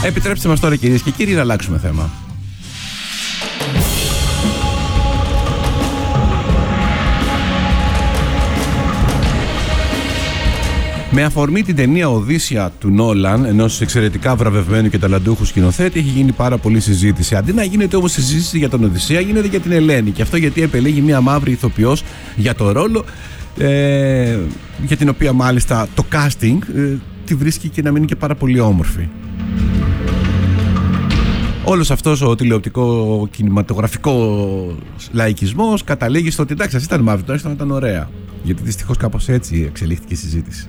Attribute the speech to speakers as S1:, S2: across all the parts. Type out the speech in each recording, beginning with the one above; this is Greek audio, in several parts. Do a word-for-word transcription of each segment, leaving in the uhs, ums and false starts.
S1: Επιτρέψτε μας τώρα, κυρίες και κύριοι, να αλλάξουμε θέμα. Με αφορμή την ταινία Οδύσσεια του Νόλαν, ενός εξαιρετικά βραβευμένου και ταλαντούχου σκηνοθέτη, έχει γίνει πάρα πολλή συζήτηση. Αντί να γίνεται όμως συζήτηση για τον Οδυσσέα, γίνεται για την Ελένη. Και αυτό γιατί επελέγει μια μαύρη ηθοποιός για το ρόλο, ε, για την οποία μάλιστα το casting ε, τη βρίσκει και να μείνει και πάρα πολύ όμορφη. Όλος αυτός ο τηλεοπτικό κινηματογραφικό λαϊκισμός καταλήγει στο ότι εντάξει, ας ήταν μαύρη, τουλάχιστον ήταν ωραία. Γιατί δυστυχώς κάπως έτσι εξελίχθηκε η συζήτηση.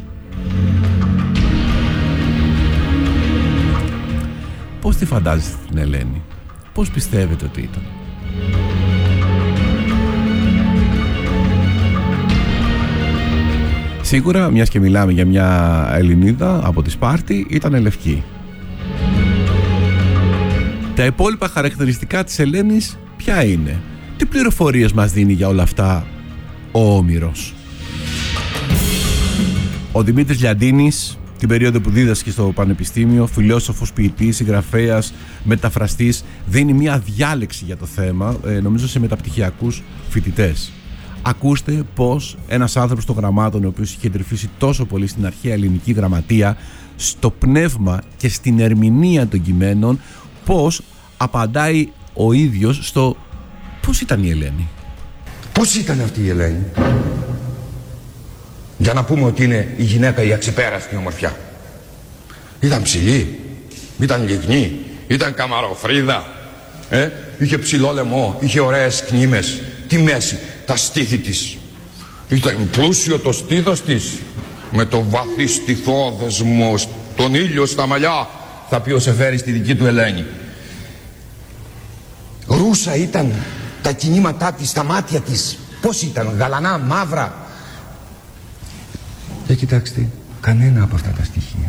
S1: Πώς τη φαντάζεστε την Ελένη? Πώς πιστεύετε ότι ήταν? Σίγουρα, μιας και μιλάμε για μια Ελληνίδα από τη Σπάρτη, ήταν λευκή. Τα υπόλοιπα χαρακτηριστικά της Ελένης ποια είναι? Τι πληροφορίες μας δίνει για όλα αυτά ο Όμηρος? Ο Δημήτρης Λιαντίνης, την περίοδο που δίδασκε στο Πανεπιστήμιο, φιλόσοφος, ποιητής, συγγραφέας, μεταφραστής, δίνει μια διάλεξη για το θέμα, ε, νομίζω σε μεταπτυχιακούς φοιτητές. Ακούστε πως ένας άνθρωπος των γραμμάτων, ο οποίος είχε εντρυφήσει τόσο πολύ στην αρχαία ελληνική γραμματεία, στο πνεύμα και στην ερμηνεία των κειμένων, πως απαντάει ο ίδιος στο πώς ήταν η Ελένη.
S2: Πώς ήταν αυτή η Ελένη? Για να πούμε ότι είναι η γυναίκα η αξεπέραστη ομορφιά. Ήταν ψηλή, ήταν λιγνή, ήταν καμαροφρίδα, ε? Είχε ψηλό λαιμό, είχε ωραίες κνήμες, τη μέση, τα στήθη της. Ήταν πλούσιο το στήθος της, με το βαθύ στιθόδεσμο, τον ήλιο στα μαλλιά, θα πει ο Σεφέρης στη δική του Ελένη. Ρούσα ήταν τα κινήματά της, τα μάτια της. Πώς ήταν, γαλανά, μαύρα? Και κοιτάξτε, κανένα από αυτά τα στοιχεία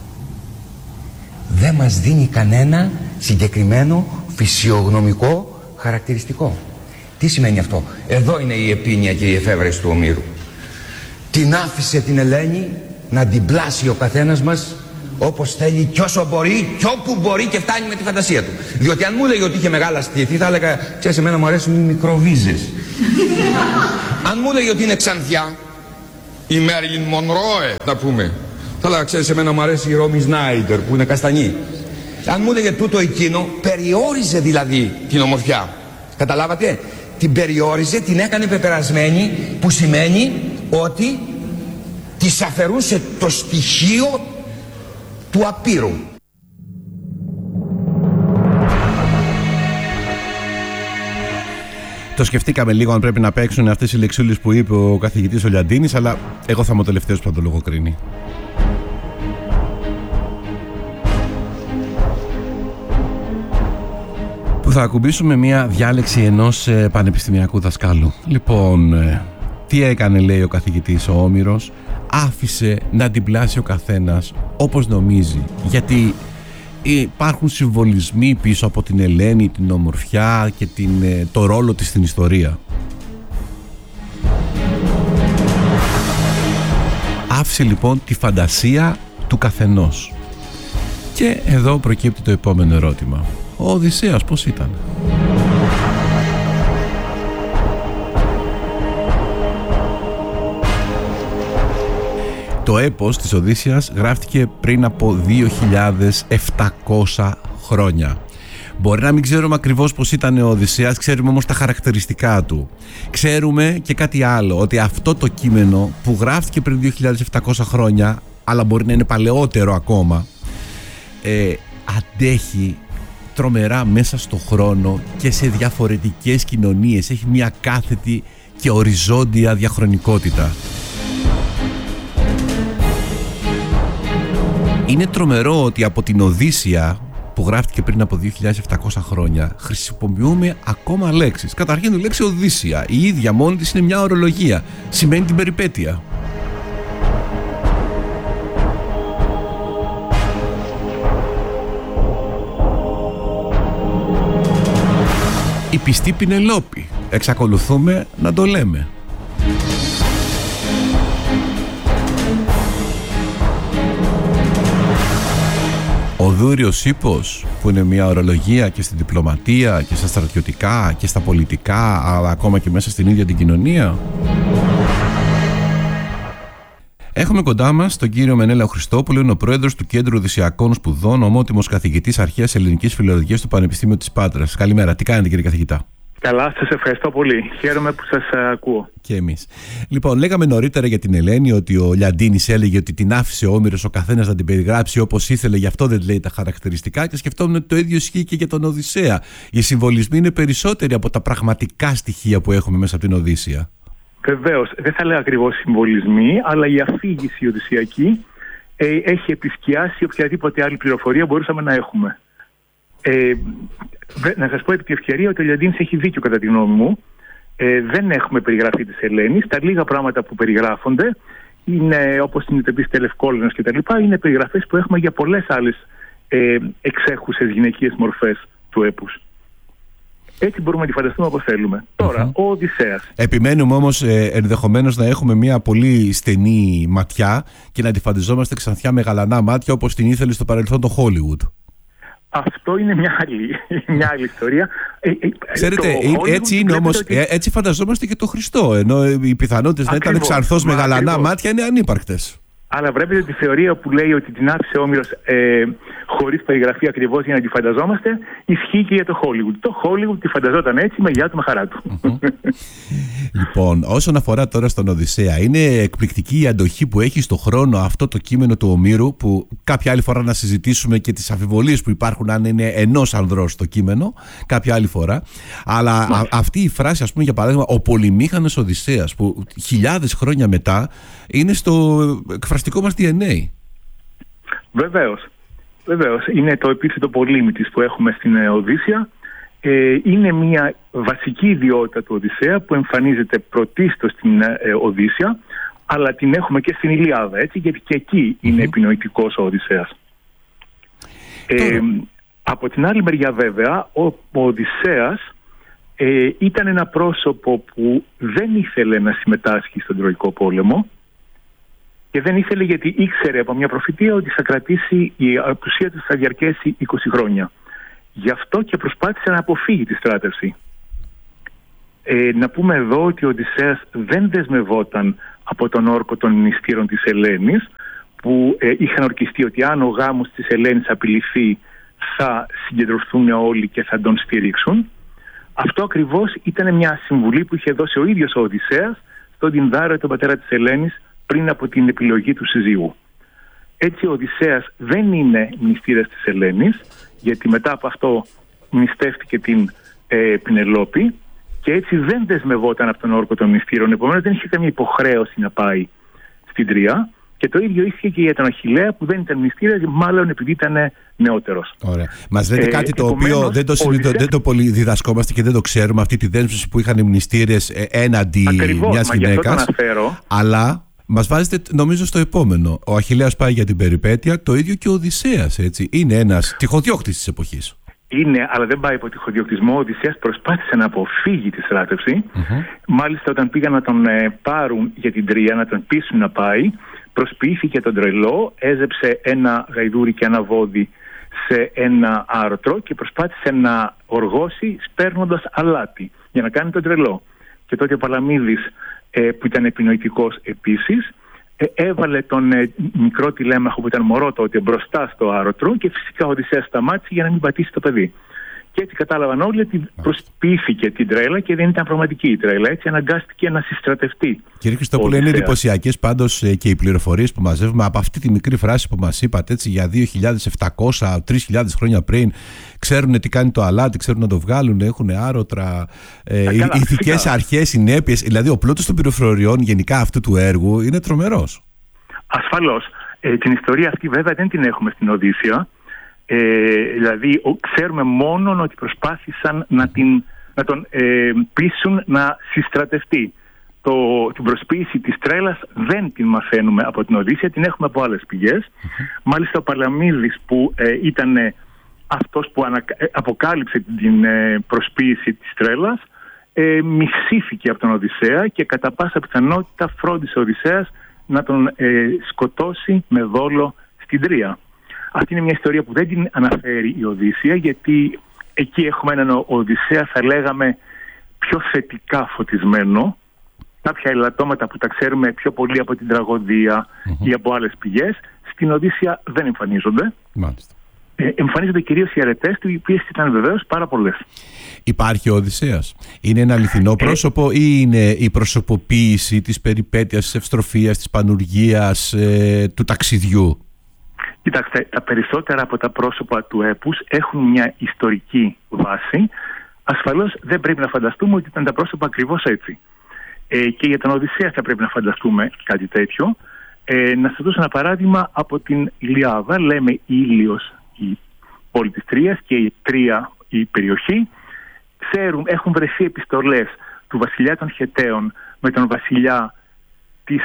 S2: δεν μας δίνει κανένα συγκεκριμένο φυσιογνωμικό χαρακτηριστικό. Τι σημαίνει αυτό? Εδώ είναι η επίνοια και η εφεύρεση του Ομήρου. Την άφησε την Ελένη να την πλάσει ο καθένας μας όπως θέλει και όσο μπορεί και όπου μπορεί, και φτάνει με τη φαντασία του. Διότι αν μου έλεγε ότι είχε μεγάλα στήθη, θα έλεγα, ξέρεις, εμένα μου αρέσουν οι μικροβίζες. Αν μου έλεγε ότι είναι ξανθιά, η Μέριλιν Μονρόε, να πούμε, θα έλεγα, ξέρεις, εμένα μου αρέσει η Ρόμι Σνάιντερ που είναι καστανή. Αν μου έλεγε τούτο εκείνο, περιόριζε δηλαδή την ομορφιά. Καταλάβατε? Την περιόριζε, την έκανε πεπερασμένη, που σημαίνει ότι της αφαιρούσε το στοιχείο του απείρου.
S1: Το σκεφτήκαμε λίγο αν πρέπει να παίξουν αυτές οι λεξούλες που είπε ο καθηγητής ο Λιαντίνης, αλλά εγώ θα είμαι ο τελευταίος που θα το λογοκρίνει. Που θα ακουμπήσουμε μια διάλεξη ενός ε, πανεπιστημιακού δασκάλου. Λοιπόν, ε, τι έκανε, λέει ο καθηγητής ο Όμηρος? Άφησε να την πλάσει ο καθένας όπως νομίζει, γιατί υπάρχουν συμβολισμοί πίσω από την Ελένη, την ομορφιά και την, το ρόλο της στην ιστορία. Άφησε λοιπόν τη φαντασία του καθενός. Και εδώ προκύπτει το επόμενο ερώτημα. Ο Οδυσσέας πώς ήταν? Το έπος της Οδύσσειας γράφτηκε πριν από δύο χιλιάδες επτακόσια χρόνια. Μπορεί να μην ξέρουμε ακριβώς πώς ήταν ο Οδυσσέας, ξέρουμε όμως τα χαρακτηριστικά του. Ξέρουμε και κάτι άλλο, ότι αυτό το κείμενο που γράφτηκε πριν δύο χιλιάδες επτακόσια χρόνια, αλλά μπορεί να είναι παλαιότερο ακόμα, ε, αντέχει τρομερά μέσα στο χρόνο και σε διαφορετικές κοινωνίες. Έχει μια κάθετη και οριζόντια διαχρονικότητα. Είναι τρομερό ότι από την Οδύσσεια που γράφτηκε πριν από δύο χιλιάδες επτακόσια χρόνια χρησιμοποιούμε ακόμα λέξεις. Καταρχήν η λέξη Οδύσσεια η ίδια μόνη της είναι μια ορολογία. Σημαίνει την περιπέτεια. Η πιστή Πινελόπη. Εξακολουθούμε να το λέμε. Ο Δούριος Ύπος, που είναι μια ορολογία και στην διπλωματία και στα στρατιωτικά και στα πολιτικά, αλλά ακόμα και μέσα στην ίδια την κοινωνία. Έχουμε κοντά μας τον κύριο Μενέλαο Χριστόπουλο, είναι ο πρόεδρος του Κέντρου Οδυσσειακών Σπουδών, ομότιμος καθηγητής αρχαίας ελληνικής φιλολογίας στο Πανεπιστήμιο της Πάτρας. Καλημέρα, τι κάνετε κύριε καθηγητά?
S3: Καλά, σας ευχαριστώ πολύ. Χαίρομαι που σας ακούω.
S1: Και εμείς. Λοιπόν, λέγαμε νωρίτερα για την Ελένη ότι ο Λιαντίνης έλεγε ότι την άφησε ο Όμηρος ο καθένας να την περιγράψει όπως ήθελε, γι' αυτό δεν λέει τα χαρακτηριστικά, και σκεφτόμουν ότι το ίδιο ισχύει και για τον Οδυσσέα. Οι συμβολισμοί είναι περισσότεροι από τα πραγματικά στοιχεία που έχουμε μέσα από την Οδύσσεια.
S3: Βεβαίως, δεν θα λέω ακριβώς συμβολισμοί, αλλά η αφήγηση οδυσσειακή ε, έχει επισκιάσει οποιαδήποτε άλλη πληροφορία μπορούσαμε να έχουμε. Ε, να σας πω επί τη ευκαιρία ότι ο Λιαντίνης έχει δίκιο κατά τη γνώμη μου. Ε, δεν έχουμε περιγραφή της Ελένης. Τα λίγα πράγματα που περιγράφονται είναι, όπως συνειδητοποιήσετε, Λευκόλυνος κτλ., είναι περιγραφές που έχουμε για πολλές άλλες ε, εξέχουσες γυναικείες μορφές του έπους. Έτσι μπορούμε να τη φανταστούμε όπως θέλουμε. Τώρα, mm-hmm. ο Οδυσσέας.
S1: Επιμένουμε όμως ε, ενδεχομένως να έχουμε μια πολύ στενή ματιά και να τη φανταζόμαστε ξανθιά με γαλανά μάτια όπως την ήθελε στο παρελθόν το Hollywood.
S3: Αυτό είναι μια άλλη, μια άλλη ιστορία.
S1: Ξέρετε, ε, έτσι είναι όμως, ότι... ε, έτσι φανταζόμαστε και τον Χριστό, ενώ οι πιθανότητες να ήταν ξανθός με γαλανά ακριβώς. μάτια είναι ανύπαρκτες.
S3: Αλλά βλέπετε τη θεωρία που λέει ότι την άφησε ο Όμηρος ε, χωρίς περιγραφή ακριβώς για να τη φανταζόμαστε, ισχύει και για το Hollywood. Το Hollywood τη φανταζόταν έτσι, με γεια του, με χαρά του.
S1: Mm-hmm. Λοιπόν, όσον αφορά τώρα στον Οδυσσέα, είναι εκπληκτική η αντοχή που έχει στο χρόνο αυτό το κείμενο του Ομήρου, που κάποια άλλη φορά να συζητήσουμε και τις αμφιβολίες που υπάρχουν αν είναι ενός ανδρός το κείμενο, κάποια άλλη φορά. Αλλά α, αυτή η φράση, ας πούμε, για παράδειγμα, ο πολυμήχανος Οδυσσέας, που χιλιάδες χρόνια μετά είναι στο εκφραστικό μας ντι εν έι.
S3: Βεβαίως. Βεβαίως. Είναι το επίθετο πολύμητης που έχουμε στην Οδύσσεια. Ε, είναι μια βασική ιδιότητα του Οδυσσέα που εμφανίζεται πρωτίστως στην ε, Οδύσσεια, αλλά την έχουμε και στην Ιλιάδα, έτσι, γιατί και εκεί είναι mm-hmm. επινοητικός ο Οδυσσέας. Ε, από την άλλη μεριά βέβαια, ο, ο Οδυσσέας ε, ήταν ένα πρόσωπο που δεν ήθελε να συμμετάσχει στον Τροϊκό πόλεμο, και δεν ήθελε γιατί ήξερε από μια προφητεία ότι θα κρατήσει, η απουσία του θα διαρκέσει είκοσι χρόνια. Γι' αυτό και προσπάθησε να αποφύγει τη στράτευση. Ε, να πούμε εδώ ότι ο Οδυσσέας δεν δεσμευόταν από τον όρκο των μνηστήρων της Ελένης, που ε, είχαν ορκιστεί ότι αν ο γάμος της Ελένης απειληθεί θα συγκεντρωθούν όλοι και θα τον στηρίξουν. Αυτό ακριβώς ήταν μια συμβουλή που είχε δώσει ο ίδιος ο Οδυσσέας στον Τινδάρο, τον πατέρα της Ελένης, πριν από την επιλογή του συζύγου. Έτσι ο Οδυσσέας δεν είναι μνηστήρας της Ελένης, γιατί μετά από αυτό μνηστεύτηκε την ε, Πινελόπη, και έτσι δεν δεσμευόταν από τον όρκο των μνηστήρων. Επομένως δεν είχε καμία υποχρέωση να πάει στην Τρία, και το ίδιο ίσχυε και για τον Αχιλλέα, που δεν ήταν μνηστήρας, μάλλον επειδή ήταν νεότερος.
S1: Ωραία. Μας λέτε ε, κάτι το οποίο δεν το, συνειδητο... δεν το πολύ διδασκόμαστε και δεν το ξέρουμε, αυτή τη δέσμευση που είχαν οι μνηστήρες έναντι μιας γυναίκας. Αλλά μας βάζετε νομίζω στο επόμενο. Ο Αχιλλέας πάει για την περιπέτεια, το ίδιο και ο Οδυσσέας, έτσι. Είναι ένας τυχοδιώκτης της εποχής.
S3: Είναι, αλλά δεν πάει από τυχοδιοκτισμό. Ο Οδυσσέας προσπάθησε να αποφύγει τη στράτευση. Mm-hmm. Μάλιστα, όταν πήγαν να τον ε, πάρουν για την Τρία, να τον πείσουν να πάει, προσποιήθηκε τον τρελό, έζεψε ένα γαϊδούρι και ένα βόδι σε ένα άρωτρο και προσπάθησε να οργώσει σπέρνοντας αλάτι για να κάνει τον τρελό. Και τότε ο Παλαμίδης, που ήταν επινοητικός επίσης, έβαλε τον μικρό τηλέμαχο που ήταν μωρό τότε μπροστά στο άρωτρο, και φυσικά ο Οδυσσέας σταμάτησε για να μην πατήσει το παιδί. Και έτσι κατάλαβαν όλοι ότι προσποιήθηκε την τρέλα και δεν ήταν πραγματική η τρέλα. Έτσι αναγκάστηκε να συστρατευτεί. Κύριε
S1: Χριστόπουλε, είναι εντυπωσιακές πάντως και οι πληροφορίες που μαζεύουμε από αυτή τη μικρή φράση που μας είπατε, έτσι, για δύο χιλιάδες επτακόσια με τρεις χιλιάδες χρόνια πριν. Ξέρουν τι κάνει το αλάτι, ξέρουν να το βγάλουν, έχουν άρωτρα, ε, ηθικές αρχές, συνέπειες. Δηλαδή, ο πλούτος των πληροφοριών γενικά αυτού του έργου είναι τρομερός.
S3: Ασφαλώς. Ε, την ιστορία αυτή βέβαια δεν την έχουμε στην Οδύσσεια. Ε, δηλαδή ο, ξέρουμε μόνο ότι προσπάθησαν να, την, να τον ε, πείσουν να συστρατευτεί. Το, την προσποίηση της τρέλας δεν την μαθαίνουμε από την Οδύσσεια, την έχουμε από άλλες πηγές. Mm-hmm. Μάλιστα ο Παλαμίδης, που ε, ήταν ε, αυτός που ανα, ε, αποκάλυψε την ε, προσποίηση της τρέλας, ε, μισήθηκε από τον Οδυσσέα και κατά πάσα πιθανότητα φρόντισε ο Οδυσσέας να τον ε, σκοτώσει με δόλο στην Τρία. Αυτή είναι μια ιστορία που δεν την αναφέρει η Οδύσσεια, γιατί εκεί έχουμε έναν Οδυσσέα, θα λέγαμε, πιο θετικά φωτισμένο. Κάποια ελαττώματα που τα ξέρουμε πιο πολύ από την τραγωδία mm-hmm. ή από άλλες πηγές, στην Οδύσσεια δεν εμφανίζονται.
S1: Μάλιστα.
S3: Ε, εμφανίζονται κυρίως οι αρετές του, οι οποίες ήταν βεβαίως πάρα πολλές.
S1: Υπάρχει ο Οδυσσέας? Είναι ένα αληθινό πρόσωπο ή είναι η προσωποποίηση της περιπέτειας, της ευστροφίας, της πανουργίας, ε, του ταξιδιού?
S3: Κοιτάξτε, τα περισσότερα από τα πρόσωπα του έπους έχουν μια ιστορική βάση. Ασφαλώς δεν πρέπει να φανταστούμε ότι ήταν τα πρόσωπα ακριβώς έτσι. Ε, και για τον Οδυσσέα θα πρέπει να φανταστούμε κάτι τέτοιο. Ε, να σας δώσω ένα παράδειγμα από την Ιλιάδα. Λέμε Ήλιος, η πόλη της Τρίας, και η Τρία, η περιοχή. Ξέρουν, έχουν βρεθεί επιστολές του βασιλιά των Χεταίων με τον βασιλιά της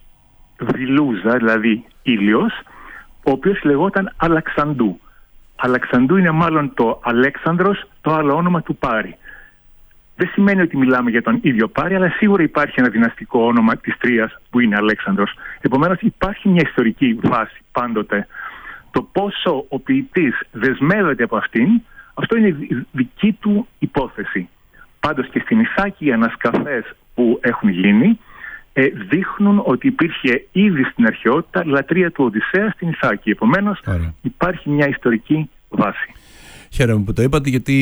S3: Δηλούζα, δηλαδή Ήλιος, ο οποίος λεγόταν Αλαξανδού. Αλαξανδού είναι μάλλον το Αλέξανδρος, το άλλο όνομα του Πάρη. Δεν σημαίνει ότι μιλάμε για τον ίδιο Πάρη, αλλά σίγουρα υπάρχει ένα δυναστικό όνομα της Τρίας που είναι Αλέξανδρος. Επομένως υπάρχει μια ιστορική βάση πάντοτε. Το πόσο ο ποιητής δεσμεύεται από αυτήν, αυτό είναι δική του υπόθεση. Πάντως και στην Ιθάκη οι ανασκαφές που έχουν γίνει ε, δείχνουν ότι υπήρχε ήδη στην αρχαιότητα λατρεία του Οδυσσέα στην Ιθάκη. Επομένως Άρα. υπάρχει μια ιστορική βάση.
S1: Χαίρομαι που το είπατε, γιατί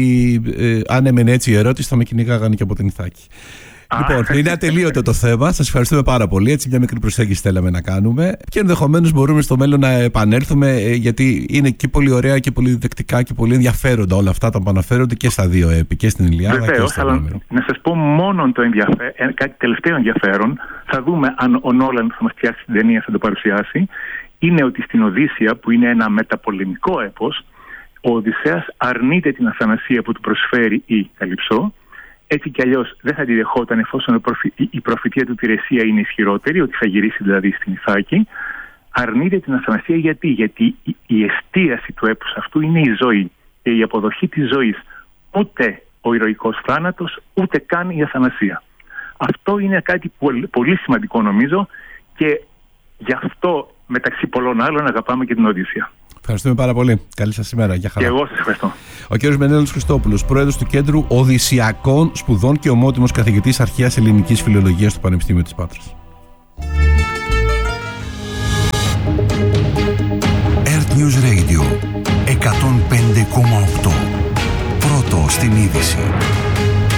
S1: ε, αν έμενε έτσι η ερώτηση θα με κυνηγάγανε και από την Ιθάκη. Λοιπόν, είναι ατελείωτο το θέμα. Σας ευχαριστούμε πάρα πολύ. Έτσι, μια μικρή προσέγγιση θέλαμε να κάνουμε. Και ενδεχομένως μπορούμε στο μέλλον να επανέλθουμε, γιατί είναι και πολύ ωραία και πολύ διδακτικά και πολύ ενδιαφέροντα όλα αυτά τα που αναφέρονται και στα δύο έπι, και στην Ιλιάδα.
S3: Βεβαίως, αλλά νούμερο. Να σας πω μόνο το ενδιαφέρον, κάτι τελευταίο ενδιαφέρον. Θα δούμε αν ο Νόλαν θα μας φτιάξει την ταινία, θα το παρουσιάσει. Είναι ότι στην Οδύσσεια, που είναι ένα μεταπολεμικό έπος, ο Οδυσσέας αρνείται την αθανασία που του προσφέρει η Καλυψό. Έτσι κι αλλιώς δεν θα τη δεχόταν εφόσον η προφητεία του Τηρεσία είναι ισχυρότερη, ότι θα γυρίσει δηλαδή στην Ιθάκη. Αρνείται την αθανασία γιατί, γιατί η εστίαση του έπους αυτού είναι η ζωή και η αποδοχή της ζωής. Ούτε ο ηρωικός θάνατος, ούτε καν η αθανασία. Αυτό είναι κάτι πολύ σημαντικό νομίζω, και γι' αυτό μεταξύ πολλών άλλων αγαπάμε και την Οδύσσεια.
S1: Ευχαριστούμε πάρα πολύ. Καλή σας ημέρα. Γεια χαρά.
S3: Και εγώ σας ευχαριστώ.
S1: Ο κ. Μενέλαος Χριστόπουλος, πρόεδρος του Κέντρου Οδυσσιακών Σπουδών και ομότιμος καθηγητής Αρχαίας Ελληνικής Φιλολογίας του Πανεπιστήμιου της Πάτρας.
S4: Earth News Radio εκατόν πέντε κόμμα οκτώ. Πρώτο στην είδηση.